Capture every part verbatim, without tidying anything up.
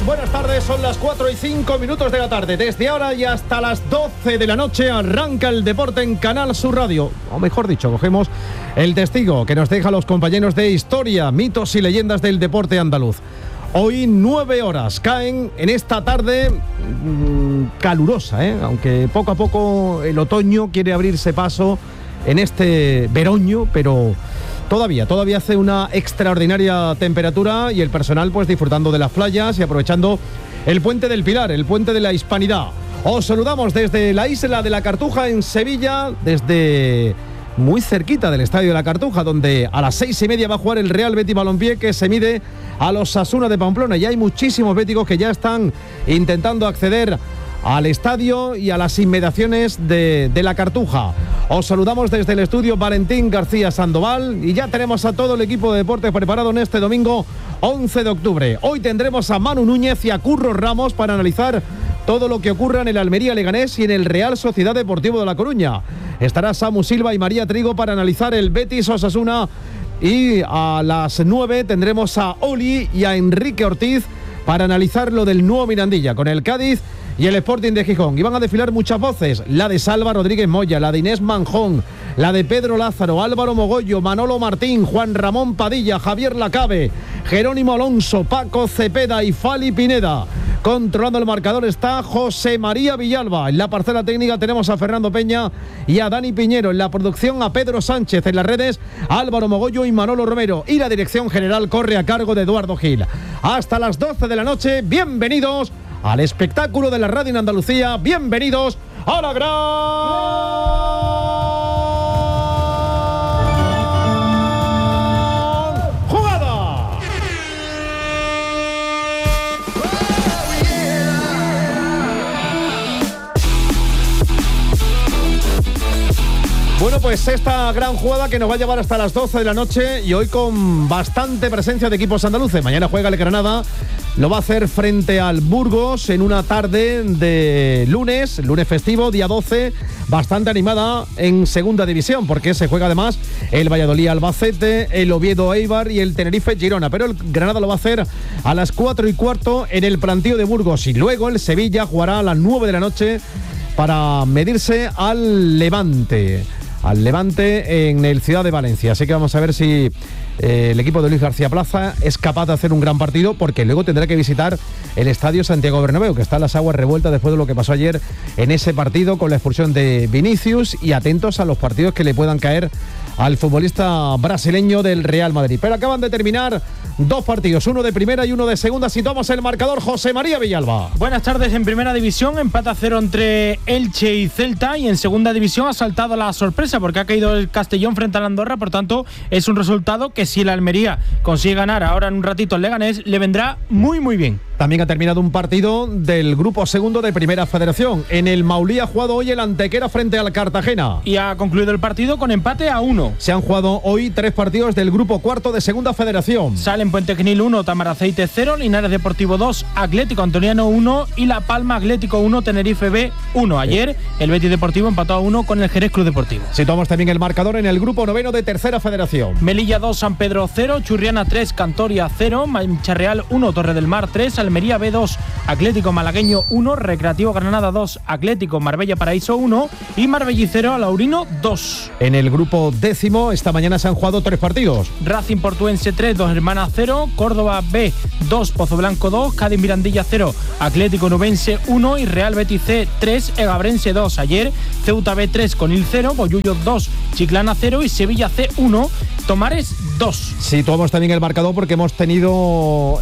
Buenas tardes, son las cuatro y cinco minutos de la tarde. Desde ahora y hasta las doce de la noche arranca el deporte en Canal Sur Radio. O mejor dicho, cogemos el testigo que nos deja los compañeros de Historia, Mitos y Leyendas del Deporte Andaluz. Hoy nueve horas caen en esta tarde mmm, calurosa, ¿eh? Aunque poco a poco el otoño quiere abrirse paso en este veroño, pero todavía, todavía hace una extraordinaria temperatura y el personal pues disfrutando de las playas y aprovechando el Puente del Pilar, el Puente de la Hispanidad. Os saludamos desde la isla de la Cartuja en Sevilla, desde muy cerquita del Estadio de la Cartuja, donde a las seis y media va a jugar el Real Betis Balompié, que se mide a los Osasuna de Pamplona. Y hay muchísimos béticos que ya están intentando acceder al estadio y a las inmediaciones de, de la Cartuja. Os saludamos desde el estudio Valentín García Sandoval y ya tenemos a todo el equipo de deportes preparado en este domingo once de octubre. Hoy tendremos a Manu Núñez y a Curro Ramos para analizar todo lo que ocurra en el Almería Leganés y en el Real Sociedad Deportivo de La Coruña. Estará Samu Silva y María Trigo para analizar el Betis Osasuna, y a las nueve tendremos a Oli y a Enrique Ortiz para analizar lo del nuevo Mirandilla con el Cádiz y el Sporting de Gijón. Y van a desfilar muchas voces, la de Salva Rodríguez Moya, la de Inés Manjón, la de Pedro Lázaro, Álvaro Mogollo, Manolo Martín, Juan Ramón Padilla, Javier Lacabe, Jerónimo Alonso, Paco Cepeda y Fali Pineda. Controlando el marcador está José María Villalba. En la parcela técnica tenemos a Fernando Peña y a Dani Piñero. En la producción a Pedro Sánchez. En las redes Álvaro Mogollo y Manolo Romero. Y la dirección general corre a cargo de Eduardo Gil. Hasta las doce de la noche, bienvenidos al espectáculo de la radio en Andalucía. Bienvenidos a la gran jugada. Bueno, pues esta gran jugada que nos va a llevar hasta las doce de la noche y hoy con bastante presencia de equipos andaluces. Mañana juega el Granada. Lo va a hacer frente al Burgos en una tarde de lunes, lunes festivo, día doce, bastante animada en segunda división, porque se juega además el Valladolid Albacete, el Oviedo Eibar y el Tenerife Girona. Pero el Granada lo va a hacer a las cuatro y cuarto en el plantío de Burgos, y luego el Sevilla jugará a las nueve de la noche para medirse al Levante. Al Levante en el Ciudad de Valencia. Así que vamos a ver si eh, el equipo de Luis García Plaza es capaz de hacer un gran partido, porque luego tendrá que visitar el Estadio Santiago Bernabéu, que está en las aguas revueltas después de lo que pasó ayer en ese partido con la expulsión de Vinicius, y atentos a los partidos que le puedan caer al futbolista brasileño del Real Madrid. Pero acaban de terminar dos partidos, uno de primera y uno de segunda. Situamos el marcador, José María Villalba. Buenas tardes. En primera división, empate a cero entre Elche y Celta, y en segunda división ha saltado la sorpresa porque ha caído el Castellón frente al Andorra. Por tanto, es un resultado que si el Almería consigue ganar ahora en un ratito el Leganés, le vendrá muy muy bien. También ha terminado un partido del grupo segundo de Primera Federación. En el Maulí ha jugado hoy el Antequera frente al Cartagena. Y ha concluido el partido con empate a uno. Se han jugado hoy tres partidos del grupo cuarto de Segunda Federación. Salen Puente Genil uno, Tamaraceite cero, Linares Deportivo dos, Atlético Antoniano uno y La Palma Atlético uno, Tenerife B uno. Ayer el Betis Deportivo empató a uno con el Jerez Club Deportivo. Situamos también el marcador en el grupo noveno de Tercera Federación. Melilla dos, San Pedro cero, Churriana tres, Cantoria cero, Mancha Real uno, Torre del Mar tres, Almería B dos, Atlético Malagueño uno, Recreativo Granada dos, Atlético Marbella Paraíso uno y Marbellicero Laurino dos. En el grupo décimo esta mañana se han jugado tres partidos. Racing Portuense tres, Dos Hermanas cero, Córdoba B dos, Pozo Blanco dos, Cádiz Mirandilla cero, Atlético Nubense uno y Real Betis C tres, Egabrense dos. Ayer Ceuta B tres, Conil cero, Bollullo dos, Chiclana cero y Sevilla C uno, Tomares dos. Situamos también el marcador porque hemos tenido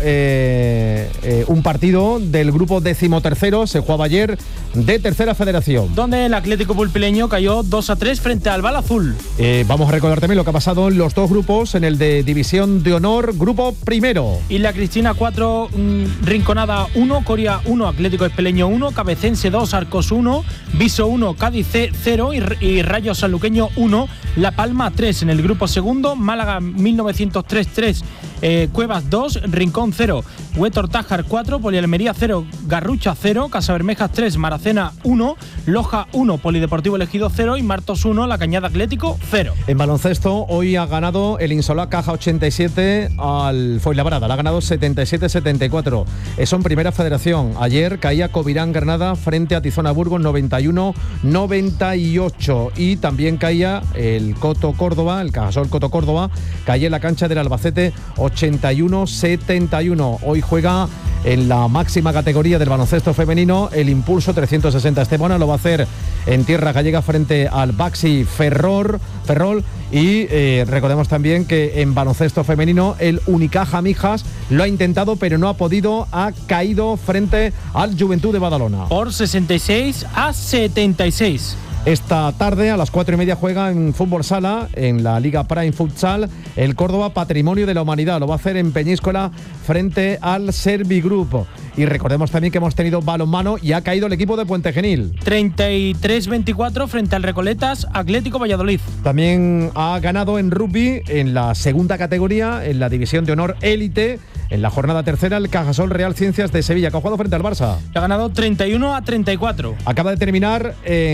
eh, eh, un partido del grupo decimotercero, se jugaba ayer, de Tercera Federación, donde el Atlético Pulpileño cayó dos a tres frente al Bala Azul. Eh, vamos a recordar también lo que ha pasado en los dos grupos, en el de División de Honor, grupo primero. Isla Cristina cuatro, mmm, Rinconada uno, Coria uno, Atlético Espeleño uno, Cabecense dos, Arcos uno, Viso uno, Cádiz C cero y, y Rayo Sanluqueño uno, La Palma tres. En el grupo segundo, Málaga mil novecientos tres tres eh, Cuevas dos, Rincón cero, Huétor Tájar cuatro, Polialmería cero, Garrucha cero, Casabermejas tres, Maracena uno, Loja uno, Polideportivo Elegido cero y Martos uno, La Cañada Atlético cero. En baloncesto, hoy ha ganado el Insolá Caja ochenta y siete al Fuenlabrada, la ha ganado setenta y siete setenta y cuatro. Eso en Primera Federación. Ayer caía Covirán Granada frente a Tizona Burgos noventa y uno noventa y ocho. Y también caía el Coto Córdoba, el Cajasol Coto Córdoba, caía en la cancha del Albacete ochenta y uno setenta y uno. Hoy juega en la máxima categoría del baloncesto femenino el Impulso trescientos sesenta Estepona, lo va a hacer en tierra gallega frente al Baxi Ferrol, Ferrol y eh, recordemos también que en baloncesto femenino el Unicaja Mijas lo ha intentado pero no ha podido, ha caído frente al Juventud de Badalona. Por sesenta y seis a setenta y seis. Esta tarde a las cuatro y media juega en fútbol sala en la Liga Prime Futsal el Córdoba Patrimonio de la Humanidad. Lo va a hacer en Peñíscola frente al Servigroup. Y recordemos también que hemos tenido balonmano y ha caído el equipo de Puente Genil. treinta y tres veinticuatro frente al Recoletas Atlético Valladolid. También ha ganado en rugby en la segunda categoría, en la división de honor élite, en la jornada tercera, el Cajasol Real Ciencias de Sevilla, que ha jugado frente al Barça. Ha ganado treinta y uno a treinta y cuatro. Acaba de terminar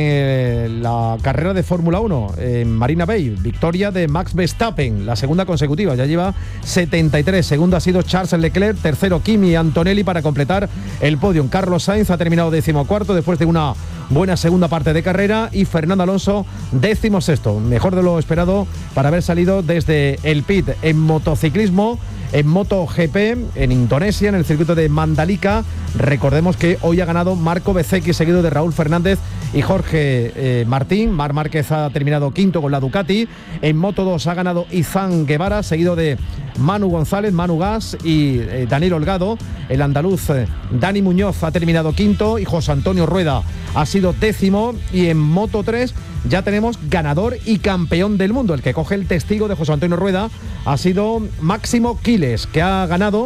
eh, la carrera de Fórmula uno en Marina Bay. Victoria de Max Verstappen, la segunda consecutiva. Ya lleva setenta y tres. Segundo ha sido Charles Leclerc. Tercero Kimi Antonelli para completar el podio. Carlos Sainz ha terminado decimocuarto después de una buena segunda parte de carrera. Y Fernando Alonso décimo sexto. Mejor de lo esperado para haber salido desde el pit. En motociclismo, en MotoGP, en Indonesia, en el circuito de Mandalika, recordemos que hoy ha ganado Marco Bezzecchi, seguido de Raúl Fernández y Jorge eh, Martín. Marc Márquez ha terminado quinto con la Ducati. En Moto dos ha ganado Izán Guevara, seguido de Manu González, Manu Gas y eh, Daniel Holgado. El andaluz eh, Dani Muñoz ha terminado quinto y José Antonio Rueda ha sido décimo. Y en Moto tres ya tenemos ganador y campeón del mundo. El que coge el testigo de José Antonio Rueda ha sido Máximo Quiles, que ha ganado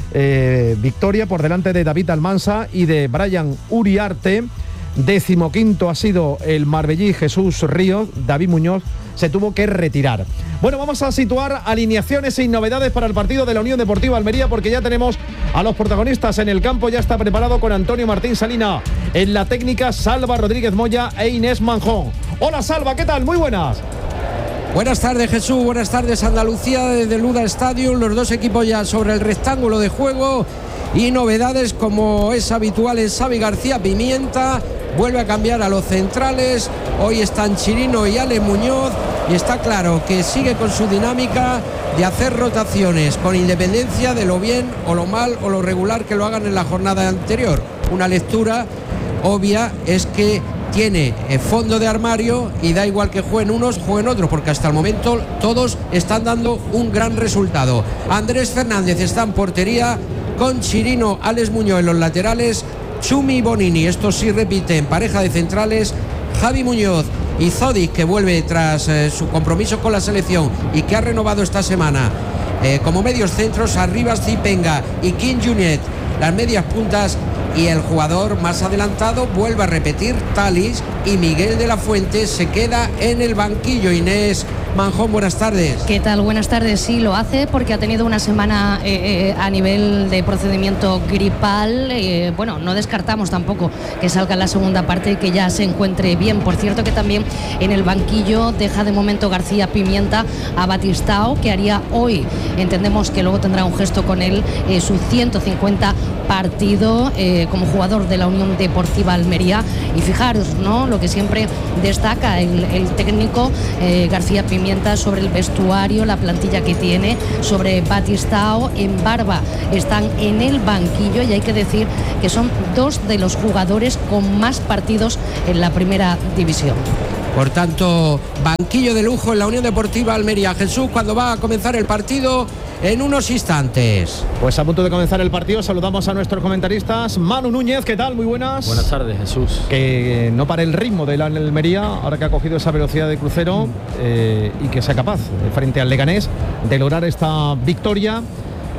eh, victoria por delante de David Almansa y de Brian Uriarte. Decimoquinto ha sido el marbellí Jesús Ríos. David Muñoz se tuvo que retirar. Bueno, vamos a situar alineaciones y novedades para el partido de la Unión Deportiva Almería, porque ya tenemos a los protagonistas en el campo. Ya está preparado con Antonio Martín Salina, en la técnica Salva Rodríguez Moya e Inés Manjón. Hola Salva, ¿qué tal? Muy buenas. Buenas tardes Jesús, buenas tardes Andalucía desde el Luda Stadium. Los dos equipos ya sobre el rectángulo de juego y novedades como es habitual en Xavi García Pimienta. Vuelve a cambiar a los centrales. Hoy están Chirino y Ale Muñoz y está claro que sigue con su dinámica de hacer rotaciones con independencia de lo bien o lo mal o lo regular que lo hagan en la jornada anterior. Una lectura obvia es que tiene fondo de armario y da igual que jueguen unos, jueguen otros, porque hasta el momento todos están dando un gran resultado. Andrés Fernández está en portería con Chirino, Alex Muñoz en los laterales, Chumi y Bonini, estos sí repiten, pareja de centrales, Javi Muñoz y Zodic, que vuelve tras eh, su compromiso con la selección y que ha renovado esta semana eh, como medios centros, Arribas Zipenga y Kim Junet, las medias puntas. Y el jugador más adelantado vuelve a repetir, Talis, y Miguel de la Fuente se queda en el banquillo. Inés Manjón, buenas tardes. ¿Qué tal? Buenas tardes. Sí, lo hace porque ha tenido una semana eh, eh, a nivel de procedimiento gripal. Eh, bueno, no descartamos tampoco que salga en la segunda parte y que ya se encuentre bien. Por cierto que también en el banquillo deja de momento García Pimienta a Batistao, que haría hoy, entendemos que luego tendrá un gesto con él, eh, su ciento cincuenta partido eh, como jugador de la Unión Deportiva Almería. Y fijaros, ¿no?, lo que siempre destaca el, el técnico eh, García Pimienta sobre el vestuario, la plantilla que tiene, sobre Batistao. En Barba están en el banquillo y hay que decir que son dos de los jugadores con más partidos en la primera división. Por tanto, banquillo de lujo en la Unión Deportiva Almería. Jesús, cuando va a comenzar el partido en unos instantes. Pues a punto de comenzar el partido, saludamos a nuestros comentaristas. Manu Núñez, ¿qué tal? Muy buenas. Buenas tardes, Jesús. Que no pare el ritmo de la Almería, ahora que ha cogido esa velocidad de crucero, eh, y que sea capaz, frente al Leganés, de lograr esta victoria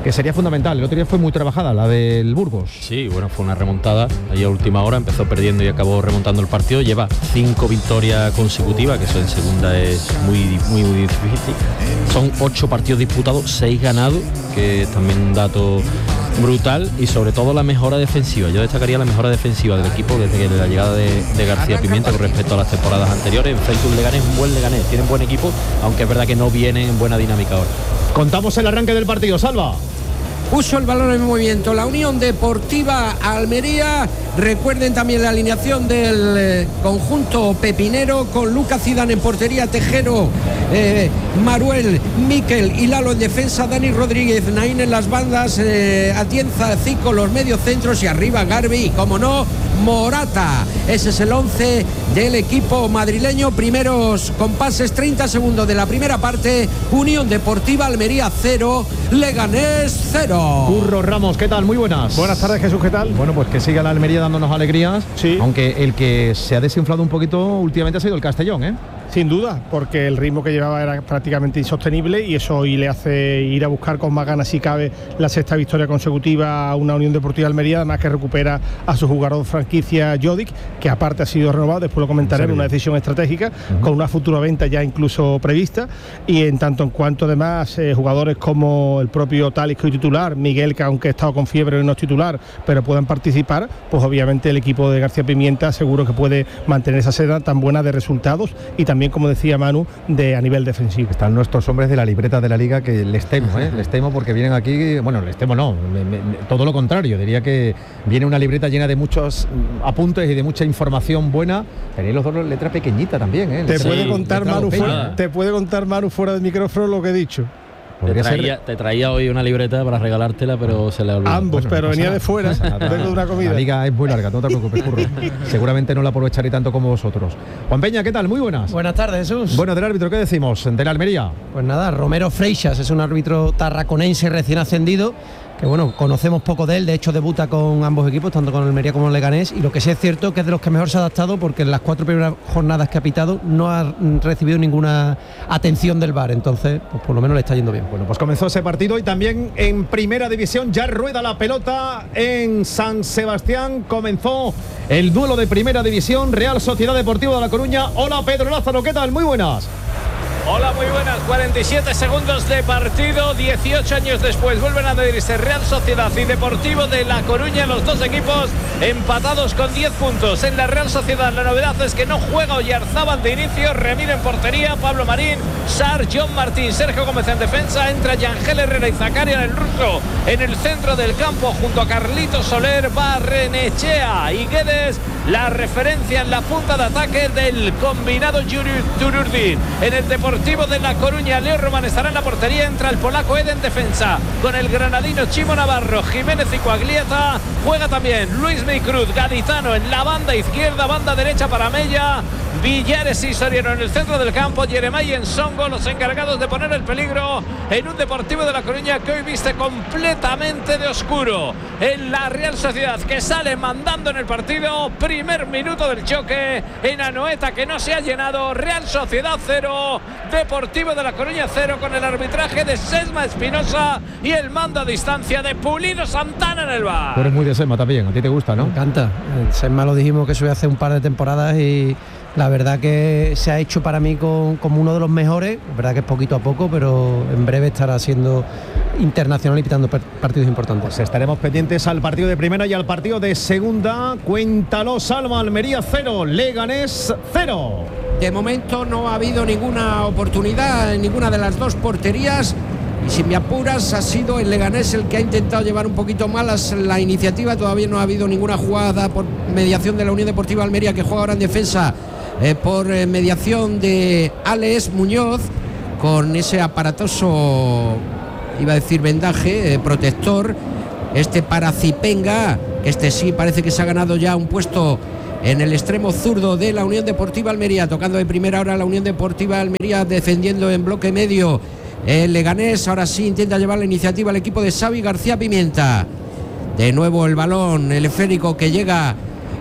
que sería fundamental. El otro día fue muy trabajada, la del Burgos. Sí, bueno, fue una remontada ahí a última hora, empezó perdiendo y acabó remontando el partido. Lleva cinco victorias consecutivas, que eso en segunda es muy, muy, muy difícil. Son ocho partidos disputados, seis ganados, que es también un dato brutal, y sobre todo la mejora defensiva. Yo destacaría la mejora defensiva del equipo desde la llegada de, de García Pimienta con respecto a las temporadas anteriores. Enfrente un Leganés, un buen Leganés, tienen buen equipo, aunque es verdad que no vienen en buena dinámica ahora. Contamos el arranque del partido, Salva. Puso el balón en movimiento la Unión Deportiva Almería. Recuerden también la alineación del eh, conjunto pepinero, con Lucas Zidane en portería, Tejero, eh, Maruel, Miquel y Lalo en defensa, Dani Rodríguez, Naín en las bandas, eh, Atienza, Zico los mediocentros y arriba Garbi y, como no, Morata. Ese es el once del equipo madrileño. Primeros compases, treinta segundos de la primera parte. Unión Deportiva Almería cero, Leganés cero. Curro Ramos, ¿qué tal? Muy buenas. Buenas tardes, Jesús, ¿qué tal? Bueno, pues que siga la Almería dándonos alegrías. Sí. Aunque el que se ha desinflado un poquito últimamente ha sido el Castellón, ¿eh? Sin duda, porque el ritmo que llevaba era prácticamente insostenible, y eso hoy le hace ir a buscar con más ganas, si cabe, la sexta victoria consecutiva a una Unión Deportiva Almería, además que recupera a su jugador franquicia Jodic, que aparte ha sido renovado, después lo comentaremos, una decisión estratégica, uh-huh. con una futura venta ya incluso prevista, y en tanto en cuanto además eh, jugadores como el propio Talis, que hoy titular, Miguel, que aunque ha estado con fiebre hoy no es titular, pero puedan participar, pues obviamente el equipo de García Pimienta seguro que puede mantener esa senda tan buena de resultados, y también, como decía Manu, de a nivel defensivo. Están nuestros hombres de la libreta de la liga, que les temo, ¿eh? les temo porque vienen aquí, bueno, les temo no, me, me, todo lo contrario, diría que viene una libreta llena de muchos apuntes y de mucha información buena. Tenéis los dos letras pequeñitas también, ¿eh? Te sí, puede contar Manu fuera, te puede contar Manu fuera del micrófono lo que he dicho. Te traía, te traía hoy una libreta para regalártela, pero se le olvidó. Ambos, bueno, pero no venía nada, de fuera, no vengo de una comida. La liga es muy larga, no te preocupes, Curro. Seguramente no la aprovecharé tanto como vosotros. Juan Peña, ¿qué tal? Muy buenas. Buenas tardes, Jesús. Bueno, del árbitro, ¿qué decimos? De la Almería. Pues nada, Romero Freixas es un árbitro tarraconense recién ascendido, que bueno, conocemos poco de él, de hecho debuta con ambos equipos, tanto con Almería como el Leganés, y lo que sí es cierto que es de los que mejor se ha adaptado, porque en las cuatro primeras jornadas que ha pitado no ha recibido ninguna atención del V A R, entonces pues por lo menos le está yendo bien. Bueno, pues comenzó ese partido, y también en primera división ya rueda la pelota en San Sebastián. Comenzó el duelo de primera división, Real Sociedad Deportiva de La Coruña. Hola, Pedro Lázaro, ¿qué tal? Muy buenas. Hola, muy buenas. cuarenta y siete segundos de partido, dieciocho años después vuelven a medirse Real Sociedad y Deportivo de La Coruña, los dos equipos empatados con diez puntos. En la Real Sociedad la novedad es que no juega Oyarzábal de inicio, Remiro en portería, Pablo Marín, Sar, John Martín, Sergio Gómez en defensa, entra Yangel Herrera y Zakaria, el ruso, en el centro del campo junto a Carlito Soler, Barrenechea y Guedes, la referencia en la punta de ataque del combinado Tururdin. En el Deportivo de La Coruña, Leo Román estará en la portería, entra el polaco Eden en defensa, con el granadino Chimo Navarro, Jiménez y Coaglieta, juega también Luis Micruz, Gaditano en la banda izquierda, banda derecha para Mella, Villares y Soriano en el centro del campo, Jeremai y Ensongo los encargados de poner el peligro en un Deportivo de La Coruña que hoy viste completamente de oscuro. En la Real Sociedad, que sale mandando en el partido, primer minuto del choque en Anoeta, que no se ha llenado. Real Sociedad cero, Deportivo de La Coruña cero, con el arbitraje de Sesma Espinosa y el mando a distancia de Pulido Santana en el V A R. Tú eres muy de Sesma también, a ti te gusta, ¿no? Me encanta. El Sesma lo dijimos que sube hace un par de temporadas y la verdad que se ha hecho para mí con, como uno de los mejores. La verdad que es poquito a poco, pero en breve estará siendo internacional y pitando partidos importantes. Pues estaremos pendientes al partido de primera y al partido de segunda. Cuéntalo, Salva. Almería cero, Leganés cero. De momento no ha habido ninguna oportunidad en ninguna de las dos porterías, y si me apuras ha sido el Leganés el que ha intentado llevar un poquito más la iniciativa. Todavía no ha habido ninguna jugada por mediación de la Unión Deportiva Almería, que juega ahora en defensa eh, por eh, mediación de Alex Muñoz, con ese aparatoso, iba a decir vendaje, eh, protector, este para Zipenga. Este sí parece que se ha ganado ya un puesto en el extremo zurdo de la Unión Deportiva Almería, tocando de primera hora la Unión Deportiva Almería, defendiendo en bloque medio el Leganés. Ahora sí intenta llevar la iniciativa al equipo de Xavi García Pimienta. De nuevo el balón, el esférico que llega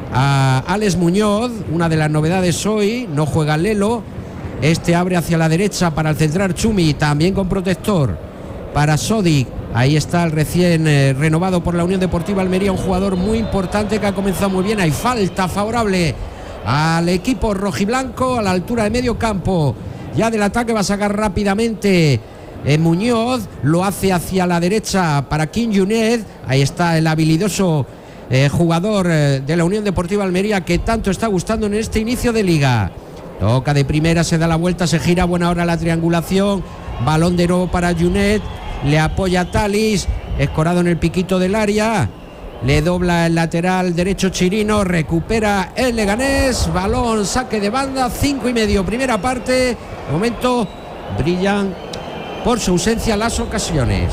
a Alex Muñoz, una de las novedades hoy. No juega Lelo, este abre hacia la derecha para el central Chumi, también con protector para Sodic, Ahí está el recién eh, renovado por la Unión Deportiva Almería, un jugador muy importante que ha comenzado muy bien. Hay falta favorable al equipo rojiblanco a la altura de medio campo. Ya del ataque va a sacar rápidamente eh, Muñoz, lo hace hacia la derecha para King Yunet. Ahí está el habilidoso eh, jugador eh, de la Unión Deportiva Almería que tanto está gustando en este inicio de liga. Toca de primera, se da la vuelta, se gira, buena hora la triangulación. Balón de nuevo para Yunet. Le apoya Talis, escorado en el piquito del área, le dobla el lateral derecho Chirino, recupera el Leganés, balón, saque de banda, cinco y medio, primera parte. De momento brillan por su ausencia las ocasiones.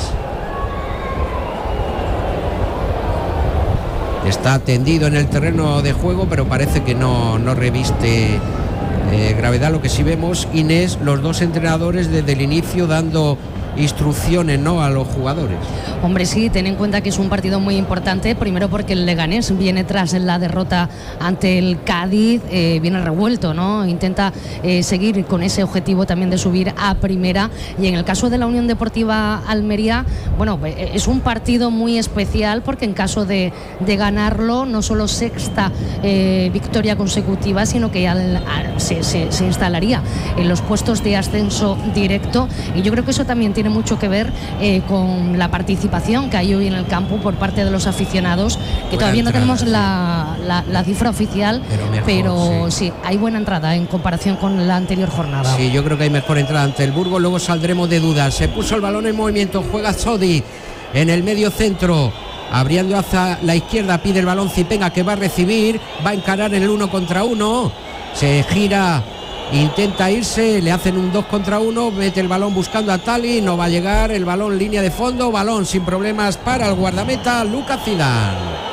Está tendido en el terreno de juego, pero parece que no, no reviste eh, gravedad. Lo que sí vemos, Inés, los dos entrenadores desde el inicio dando instrucciones, ¿no?, a los jugadores. Hombre, sí, ten en cuenta que es un partido muy importante, primero porque el Leganés viene tras la derrota ante el Cádiz, eh, viene revuelto, ¿no? Intenta eh, seguir con ese objetivo también de subir a primera, y en el caso de la Unión Deportiva Almería, bueno, es un partido muy especial porque en caso de, de ganarlo, no solo sexta eh, victoria consecutiva, sino que al, al, se, se, se instalaría en los puestos de ascenso directo, y yo creo que eso también tiene mucho que ver eh, con la participación que hay hoy en el campo por parte de los aficionados, que buena todavía entrada, no tenemos sí. la, la, la cifra oficial, pero, mejor, pero sí. sí, hay buena entrada en comparación con la anterior jornada. Sí, yo creo que hay mejor entrada ante el Burgos, luego saldremos de dudas. Se puso el balón en movimiento, juega Sodi en el medio centro, abriendo hacia la izquierda, pide el balón Zipenga, que va a recibir, va a encarar en el uno contra uno, se gira, intenta irse, le hacen un dos contra uno, mete el balón buscando a Tali, no va a llegar, el balón línea de fondo, balón sin problemas para el guardameta Lucas Zidane.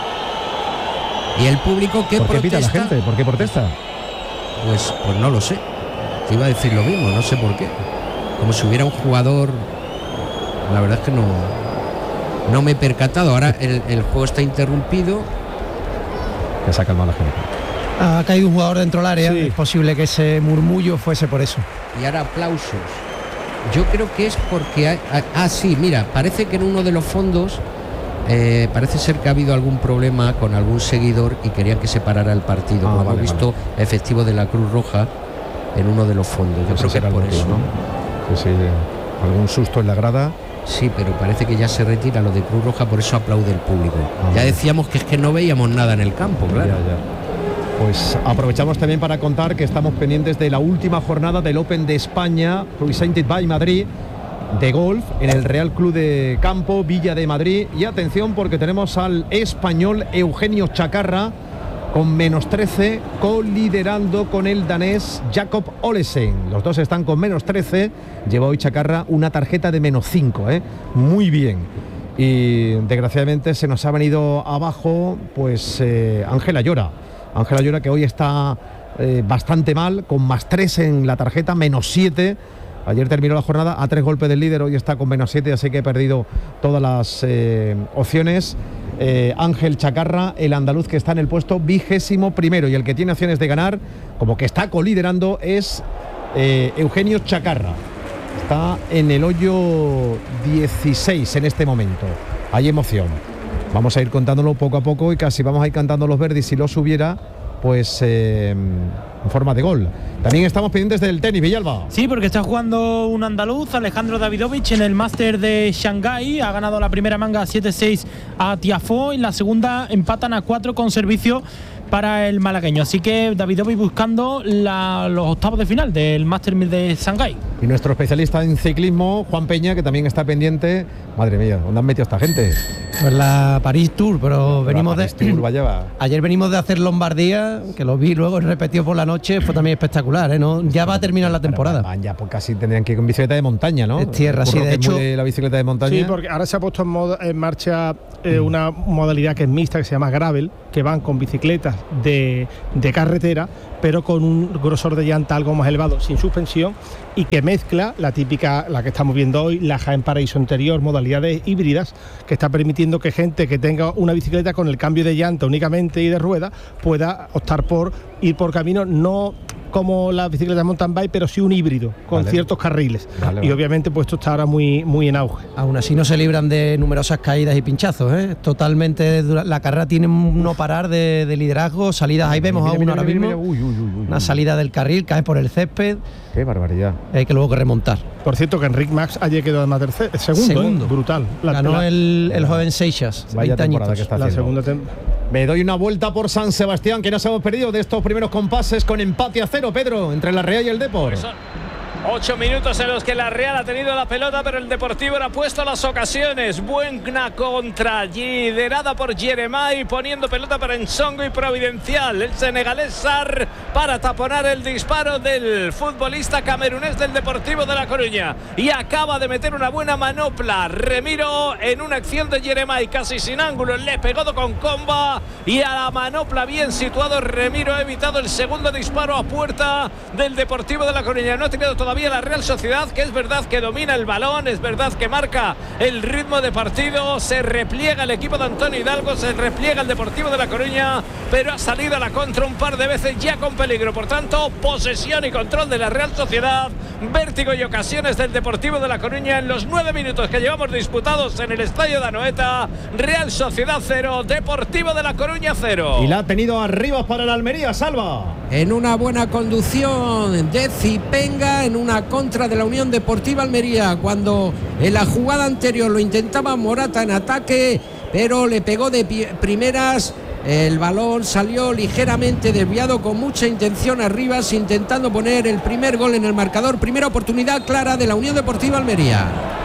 Y el público que ¿Por qué protesta? pita la gente? ¿Por qué protesta? Pues, pues no lo sé, te iba a decir lo mismo, no sé por qué. Como si hubiera un jugador, la verdad es que no, no me he percatado. Ahora el, el juego está interrumpido. Que saca el mal la gente. Ha caído un jugador dentro del área, sí. Es posible que ese murmullo fuese por eso. Y ahora aplausos. Yo creo que es porque hay, ah sí, mira, parece que en uno de los fondos eh, parece ser que ha habido algún problema con algún seguidor y querían que se parara el partido. Ah, Como vale, hemos visto vale. efectivo de la Cruz Roja en uno de los fondos. Yo creo que es por motivo, eso, ¿no? Sí, sí, algún susto en la grada. Sí, pero parece que ya se retira lo de Cruz Roja, por eso aplaude el público. Ah, ya decíamos que es que no veíamos nada en el campo, claro. Ya, ya. Pues aprovechamos también para contar que estamos pendientes de la última jornada del Open de España, Presented by Madrid, de golf, en el Real Club de Campo, Villa de Madrid. Y atención, porque tenemos al español Eugenio Chacarra con menos trece, coliderando con el danés Jakob Olesen. Los dos están con menos trece. Lleva hoy Chacarra una tarjeta de menos cinco, ¿eh? Muy bien. Y desgraciadamente se nos ha venido abajo, pues, eh, Ángela Llora. Ángela Llora, que hoy está eh, bastante mal, con más tres en la tarjeta, menos siete. Ayer terminó la jornada a tres golpes del líder, hoy está con menos siete, así que he perdido todas las eh, opciones. Eh, Ángel Chacarra, el andaluz, que está en el puesto vigésimo primero, y el que tiene opciones de ganar, como que está coliderando, es eh, Eugenio Chacarra. Está en el hoyo dieciséis en este momento. Hay emoción. Vamos a ir contándolo poco a poco y casi vamos a ir cantando los verdes. Si lo subiera, pues eh, en forma de gol. También estamos pendientes del tenis, Villalba. Sí, porque está jugando un andaluz, Alejandro Davidovich, en el Máster de Shanghái. Ha ganado la primera manga siete seis a Tiafoe. En la segunda empatan a cuatro con servicio para el malagueño. Así que Davidovich buscando la, los octavos de final del Máster de Shanghái. Y nuestro especialista en ciclismo, Juan Peña, que también está pendiente. Madre mía, ¿dónde han metido esta gente? Pues la París Tour, pero la venimos París de... Tour va a llevar. Ayer venimos de hacer Lombardía, que lo vi luego repetido por la noche, fue también espectacular, ¿eh? ¿No? Ya va a terminar la temporada. Van ya, pues casi tendrían que ir con bicicleta de montaña, ¿no? Es tierra, sí, de hecho. La bicicleta de montaña. Sí, porque ahora se ha puesto en, modo, en marcha eh, mm. una modalidad que es mixta, que se llama gravel, que van con bicicletas de, de carretera, pero con un grosor de llanta algo más elevado, sin suspensión, y que mezcla la típica, la que estamos viendo hoy, la Jaén Paraíso Interior, modalidades híbridas, que está permitiendo que gente que tenga una bicicleta con el cambio de llanta únicamente y de rueda pueda optar por ir por caminos no como las bicicletas mountain bike, pero sí un híbrido, con vale. ciertos carriles. Vale, y vale. obviamente pues esto está ahora muy, muy en auge. Aún así no se libran de numerosas caídas y pinchazos, ¿eh? Totalmente, dura- la carrera tiene un no parar de, de liderazgo, salidas, ahí vemos Mira, a mira, uno mira, ahora mira, mismo, mira. Uy, uy, uy, uy, una uy. salida del carril, cae por el césped, Qué barbaridad. hay que luego que remontar. Por cierto, que Enric Max ayer quedó además tercer, segundo, Segundo. ¿eh? Brutal. La, Ganó la- el, el joven Seixas, Vaya veinte temporada añitos. que está la haciendo. segunda tem- Me doy una vuelta por San Sebastián, que nos hemos perdido de estos primeros compases con empate a cero, Pedro, entre la Real y el Depor. Pues son ocho minutos en los que la Real ha tenido la pelota, pero el Deportivo le ha puesto las ocasiones. Buena contra, liderada por Jeremai, poniendo pelota para Ensongo y Providencial. El senegalés Sarr para taponar el disparo del futbolista camerunés del Deportivo de La Coruña. Y acaba de meter una buena manopla Remiro en una acción de Jeremai, casi sin ángulo. Le pegó con comba y a la manopla bien situado Remiro ha evitado el segundo disparo a puerta del Deportivo de La Coruña. No ha tenido todavía la Real Sociedad, que es verdad que domina el balón, es verdad que marca el ritmo de partido, se repliega el equipo de Antonio Hidalgo, se repliega el Deportivo de La Coruña, pero ha salido a la contra un par de veces ya con peligro. Por tanto, posesión y control de la Real Sociedad, vértigo y ocasiones del Deportivo de La Coruña en los nueve minutos que llevamos disputados en el estadio de Anoeta. Real Sociedad cero, Deportivo de La Coruña cero. Y la ha tenido arriba para la Almería, Salva. En una buena conducción de Zipenga, en una contra de la Unión Deportiva Almería, cuando en la jugada anterior lo intentaba Morata en ataque, pero le pegó de primeras. El balón salió ligeramente desviado, con mucha intención arriba, intentando poner el primer gol en el marcador. Primera oportunidad clara de la Unión Deportiva Almería.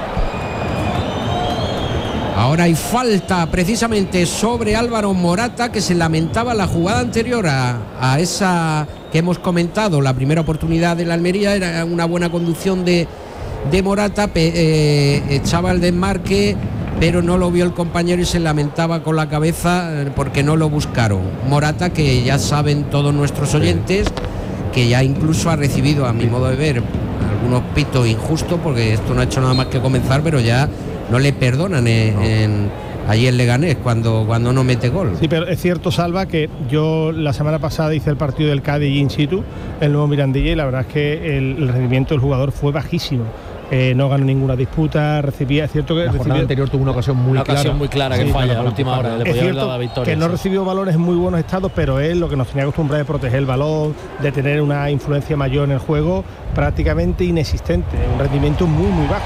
Ahora hay falta precisamente sobre Álvaro Morata, que se lamentaba la jugada anterior a, a esa que hemos comentado. La primera oportunidad de la Almería era una buena conducción de, de Morata, pe, eh, echaba el desmarque, pero no lo vio el compañero y se lamentaba con la cabeza porque no lo buscaron. Morata, que ya saben todos nuestros oyentes, que ya incluso ha recibido, a mi modo de ver, algunos pitos injustos, porque esto no ha hecho nada más que comenzar, pero ya no le perdonan en, no. en, allí en Leganés cuando, cuando no mete gol. Sí, pero es cierto, Salva, que yo la semana pasada hice el partido del Cádiz in situ, el nuevo Mirandilla, y la verdad es que el, el rendimiento del jugador fue bajísimo. Eh, no ganó ninguna disputa, recibía, es cierto que la recibía, jornada anterior tuvo una ocasión muy una clara. ocasión muy clara que sí, falla claro, a la última hora, le es podía haber cierto dado la victoria. que no sí. recibió balones en muy buenos estados, pero él lo que nos tenía acostumbrado es proteger el balón, de tener una influencia mayor en el juego, prácticamente inexistente, un rendimiento muy muy bajo.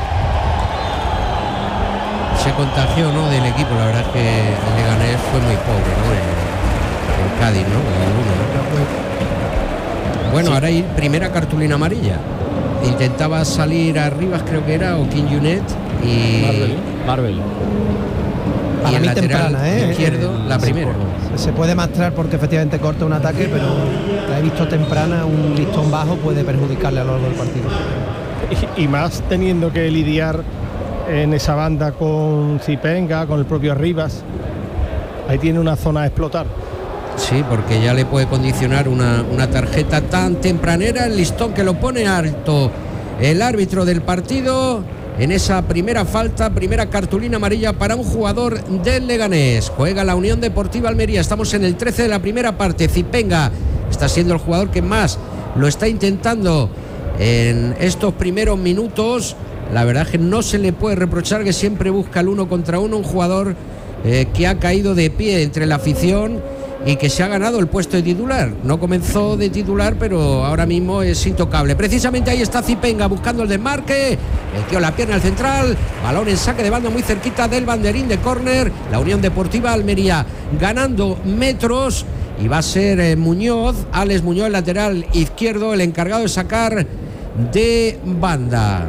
Se contagió, ¿no?, del equipo. La verdad es que el Leganés fue muy pobre, ¿no?, en, en Cádiz, ¿no?, en el uno, ¿no? Bueno, sí. Ahora hay primera cartulina amarilla. Intentaba salir a Rivas, creo que era, o King Junet, y Marvel, Marvel. y Para el mí lateral temprana, ¿eh? izquierdo, la primera. Se puede mastrar porque efectivamente corta un ataque, pero la he visto temprana, un listón bajo puede perjudicarle a lo largo del partido. Y, y más teniendo que lidiar en esa banda con Zipenga, con el propio Rivas, ahí tiene una zona a explotar. Sí, porque ya le puede condicionar una, una tarjeta tan tempranera, el listón que lo pone alto el árbitro del partido en esa primera falta, primera cartulina amarilla para un jugador del Leganés. Juega la Unión Deportiva Almería, estamos en el trece de la primera parte. Zipenga está siendo el jugador que más lo está intentando en estos primeros minutos. La verdad es que no se le puede reprochar, que siempre busca el uno contra uno, un jugador eh, que ha caído de pie entre la afición y que se ha ganado el puesto de titular. No comenzó de titular, pero ahora mismo es intocable. Precisamente ahí está Zipenga buscando el desmarque, metió la pierna al central, balón en saque de banda muy cerquita del banderín de córner. La Unión Deportiva Almería ganando metros, y va a ser eh, Muñoz, Alex Muñoz, el lateral izquierdo, el encargado de sacar de banda.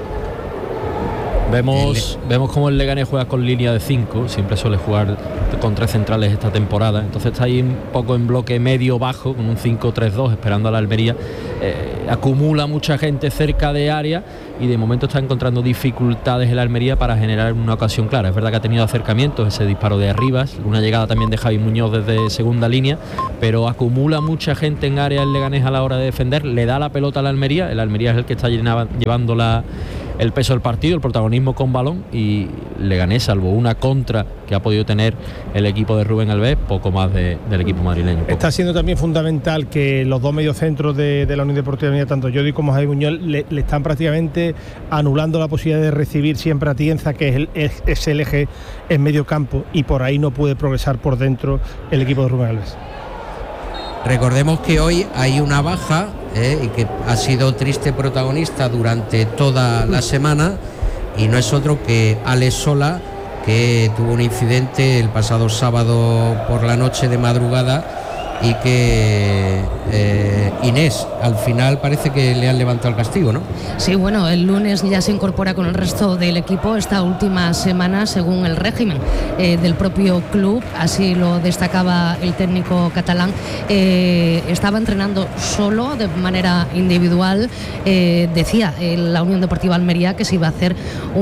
Vemos, el... vemos cómo el Leganés juega con línea de cinco, siempre suele jugar con tres centrales esta temporada, entonces está ahí un poco en bloque medio bajo, con un cinco tres dos, esperando a la Almería. Eh, acumula mucha gente cerca de área y de momento está encontrando dificultades en la Almería para generar una ocasión clara. Es verdad que ha tenido acercamientos, ese disparo de Arribas, una llegada también de Javi Muñoz desde segunda línea, pero acumula mucha gente en área el Leganés a la hora de defender, le da la pelota a la Almería, el Almería es el que está llenaba, llevando la el peso del partido, el protagonismo con balón, y Leganés, salvo una contra que ha podido tener el equipo de Rubén Alves, poco más de, del equipo madrileño. Poco. Está siendo también fundamental que los dos mediocentros de, de la Unión Deportiva Almería, tanto Jody como Javi Buñuel, le, le están prácticamente anulando la posibilidad de recibir siempre a Tienza, que es el, es, es el eje en medio campo, y por ahí no puede progresar por dentro el equipo de Rubén Alves. Recordemos que hoy hay una baja eh, y que ha sido triste protagonista durante toda la semana, y no es otro que Alex Sola, que tuvo un incidente el pasado sábado por la noche de madrugada, y que eh, Inés al final parece que le han levantado el castigo, ¿no? Sí, bueno, el lunes ya se incorpora con el resto del equipo esta última semana según el régimen eh, del propio club, así lo destacaba el técnico catalán. Eh, estaba entrenando solo de manera individual, eh, decía eh, la Unión Deportiva Almería que se iba a hacer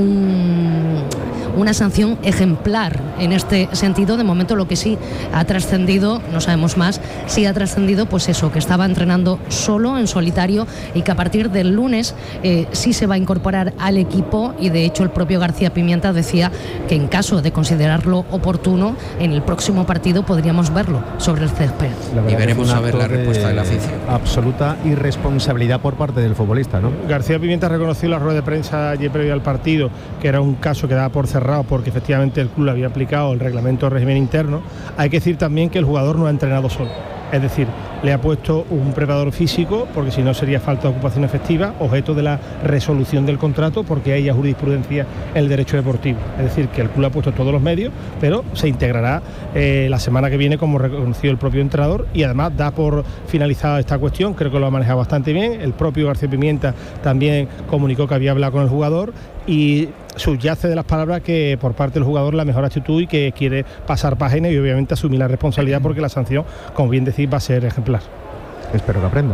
un una sanción ejemplar en este sentido. De momento lo que sí ha trascendido, no sabemos más, sí ha trascendido pues eso, que estaba entrenando solo, en solitario, y que a partir del lunes eh, sí se va a incorporar al equipo, y de hecho el propio García Pimienta decía que en caso de considerarlo oportuno, en el próximo partido podríamos verlo sobre el césped. Y veremos a ver la respuesta de la afición. Absoluta irresponsabilidad por parte del futbolista, ¿no? García Pimienta reconoció en la rueda de prensa ayer previo al partido que era un caso que daba por cerrado porque efectivamente el club había aplicado el reglamento de régimen interno. Hay que decir también que el jugador no ha entrenado solo, es decir, le ha puesto un preparador físico, porque si no sería falta de ocupación efectiva, objeto de la resolución del contrato, porque hay ya jurisprudencia en el derecho deportivo. Es decir, que el club ha puesto todos los medios, pero se integrará eh, la semana que viene, como reconoció el propio entrenador, y además da por finalizada esta cuestión. Creo que lo ha manejado bastante bien. El propio García Pimienta también comunicó que había hablado con el jugador, y subyace de las palabras que por parte del jugador la mejor actitud y que quiere pasar página y obviamente asumir la responsabilidad, porque la sanción, como bien decís, va a ser ejemplar. Espero que aprenda.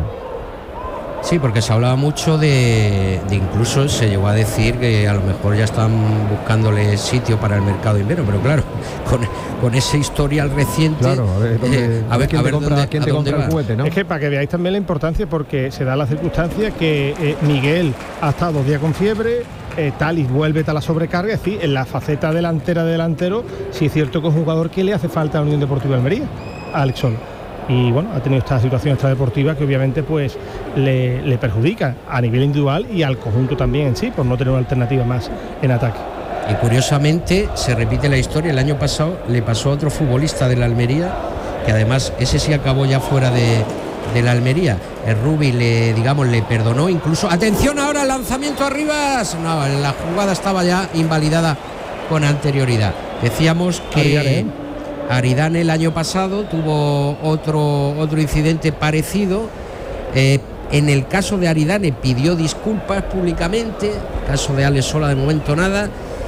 Sí, porque se hablaba mucho de, de incluso se llegó a decir que a lo mejor ya están buscándole sitio para el mercado de invierno, pero claro, con, con ese historial reciente, claro, a ver, dónde, eh, a ver, quién a ver te compra, dónde, quién te compra el juguete, ¿no? Es que para que veáis también la importancia, porque se da la circunstancia que eh, Miguel ha estado dos días con fiebre, eh, Talis vuelve a la sobrecarga, es decir, en la faceta delantera de delantero, sí es cierto que es un jugador que le hace falta a la Unión Deportiva Almería, a Alex Sola. Y bueno, ha tenido esta situación extradeportiva que obviamente pues le, le perjudica a nivel individual y al conjunto también en sí, por no tener una alternativa más en ataque. Y curiosamente se repite la historia. El año pasado le pasó a otro futbolista de la Almería, que además ese sí acabó ya fuera de, de la Almería. El Rubi le, digamos, le perdonó, incluso, atención ahora, el lanzamiento arriba, no, la jugada estaba ya invalidada con anterioridad. Decíamos que Aridane, Aridane el año pasado tuvo otro, otro incidente parecido. Eh, en el caso de Aridane pidió disculpas públicamente, el caso de Alex Sola de momento nada.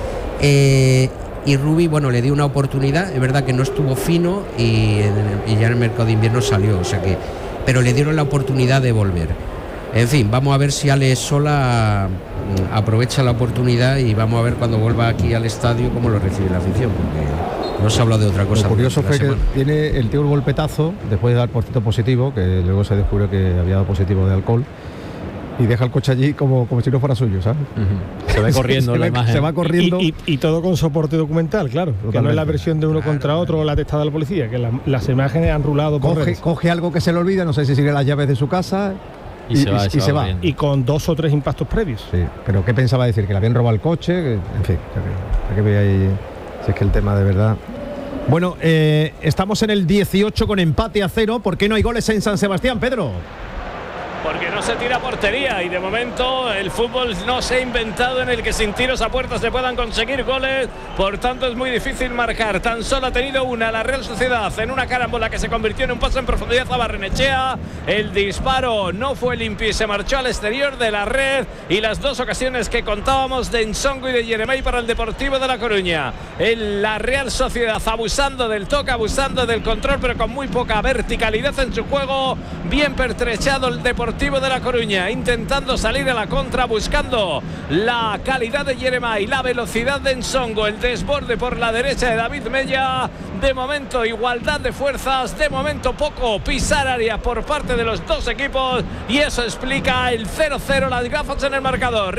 Eh, y Rubi, bueno, le dio una oportunidad, es verdad que no estuvo fino y, y ya en el mercado de invierno salió, o sea que, pero le dieron la oportunidad de volver. En fin, vamos a ver si Alex Sola aprovecha la oportunidad y vamos a ver cuando vuelva aquí al estadio cómo lo recibe la afición, porque no se habla de otra cosa. Lo curioso fue que tiene el tío el golpetazo después de dar porcito positivo, que luego se descubrió que había dado positivo de alcohol, y deja el coche allí como, como si no fuera suyo, ¿sabes? Uh-huh. Se ve corriendo se, la ve, imagen. Se va corriendo. Y, y, y todo con soporte documental, claro. Totalmente. Que no es la versión de uno claro, contra otro o la testada de la policía, que la, las imágenes han rulado por coge, redes. Coge algo que se le olvida, no sé si sigue las llaves de su casa. Y, y se va. Y, y, se va. y con dos o tres impactos previos. Sí, pero ¿qué pensaba decir? Que le habían robado el coche. En fin, hay que ver ahí si es que el tema de verdad. Bueno, eh, estamos en el dieciocho con empate a cero. ¿Por qué no hay goles en San Sebastián, Pedro? Porque no se tira portería y de momento el fútbol no se ha inventado en el que sin tiros a puerta se puedan conseguir goles, por tanto es muy difícil marcar. Tan solo ha tenido una la Real Sociedad en una carambola que se convirtió en un pase en profundidad a Barrenechea. El disparo no fue limpio y se marchó al exterior de la red, y las dos ocasiones que contábamos de Nsongo y de Jeremai para el Deportivo de La Coruña. El, la Real Sociedad abusando del toque, abusando del control, pero con muy poca verticalidad en su juego. Bien pertrechado el Deportivo de La Coruña, intentando salir a la contra, buscando la calidad de Jeremai, la velocidad de Nsongo, el desborde por la derecha de David Mella. De momento igualdad de fuerzas, de momento poco pisar área por parte de los dos equipos, y eso explica el cero cero, las gafas en el marcador.